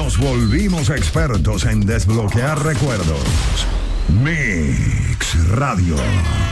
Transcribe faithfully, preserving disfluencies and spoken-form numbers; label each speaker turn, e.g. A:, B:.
A: Nos volvimos expertos en desbloquear recuerdos. Mix Radio.